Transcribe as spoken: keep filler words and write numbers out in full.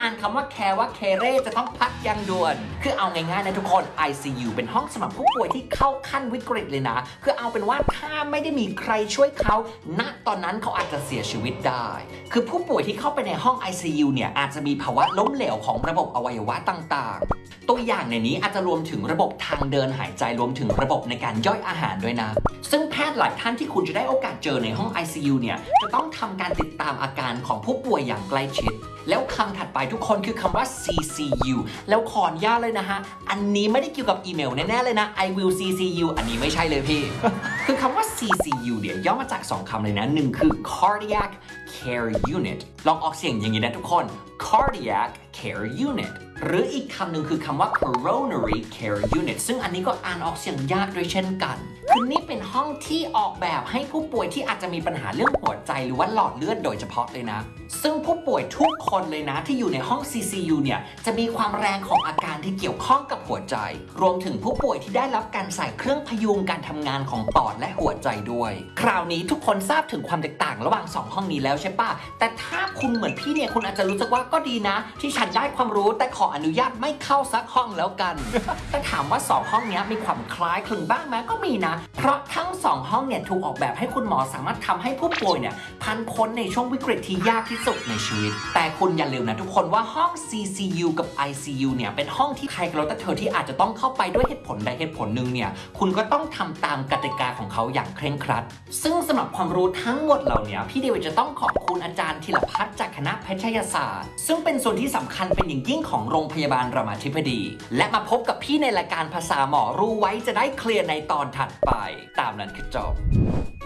อ่านคำว่าแคร์ว่าเคเร่จะต้องพักยังด่วนคือเอาง่ายๆนะทุกคน ไอ ซี ยู เป็นห้องสำหรับผู้ป่วยที่เข้าขั้นวิกฤตเลยนะคือเอาเป็นว่าถ้าไม่ได้มีใครช่วยเขาณตอนนั้นเขาอาจจะเสียชีวิตได้คือผู้ป่วยที่เข้าไปในห้อง ไอ ซี ยู เนี่ยอาจจะมีภาวะล้มเหลวของระบบอวัยวะต่างๆตัวอย่างในนี้อาจจะรวมถึงระบบทางเดินหายใจรวมถึงระบบในการย่อยอาหารด้วยนะซึ่งแพทย์หลายท่านที่คุณจะได้โอกาสเจอในห้อง ไอ ซี ยู เนี่ยจะต้องทำการติดตามอาการของผู้ป่วยอย่างใกล้ชิดแล้วคำถัดไปทุกคนคือคำว่า ซี ซี ยู แล้วขออนุญาตเลยนะฮะอันนี้ไม่ได้เกี่ยวกับอีเมลแน่ๆเลยนะ I will ซี ซี ยู อันนี้ไม่ใช่เลยพี่ คือคำว่า ซี ซี ยู เดี๋ยวย่อมาจากสองคำเลยนะหนึ่งคือ cardiac care unit ลองออกเสียงอย่างนี้นะทุกคน cardiac care unit หรืออีกคำหนึ่งคือคำว่า coronary care unit ซึ่งอันนี้ก็อ่านออกเสียงยากด้วยเช่นกันคือนี่เป็นห้องที่ออกแบบให้ผู้ป่วยที่อาจจะมีปัญหาเรื่องหัวใจหรือว่าหลอดเลือดโดยเฉพาะเลยนะซึ่งผู้ป่วยทุกคนเลยนะที่อยู่ในห้อง ซี ซี ยู เนี่ยจะมีความแรงของอาการที่เกี่ยวข้องกับหัวใจรวมถึงผู้ป่วยที่ได้รับการใส่เครื่องพยุงการทำงานของปอดและหัวใจด้วยคราวนี้ทุกคนทราบถึงความแตกต่างระหว่างสองห้องนี้แล้วใช่ปะแต่ถ้าคุณเหมือนพี่เนี่ยคุณอาจจะรู้สึกว่าก็ดีนะที่ฉันได้ความรู้แต่ขออนุญาตไม่เข้าสักห้องแล้วกัน แต่ถามว่าสองห้องนี้มีความคล้ายคลึงบ้างไหมก็มีนะเพราะทั้งสองห้องเนี่ยถูกออกแบบให้คุณหมอสามารถทำให้ผู้ป่วยเนี่ยผ่านพ้นในช่วงวิกฤตที่ยากที่สุดในชีวิตแต่คุณอย่าลืมนะทุกคนว่าห้อง ซี ซี ยู กับ ไอ ซี ยู เนี่ยเป็นห้องที่ใครก็แล้วแต่เธอที่อาจจะต้องเข้าไปด้วยเหตุผลใดเหตุผลหนึ่งเนี่ยคุณก็ต้องทำตามกติกาของเขาอย่างเคร่งครัดซึ่งสำหรับความรู้ทั้งหมดเหล่านี้พี่เดวิดจะต้องขอบคุณอาจารย์ธีรพัฒน์จากคณะแพทยศาสตร์ซึ่งเป็นส่วนที่สำคัญเป็นอย่างยิ่งของโรงพยาบาลรามาธิบดีและมาพบกับพี่ในรายการภาษาหมอรู้ไว้จะได้เคลียร์ในตอนถัดไปตามนั้นคือจบ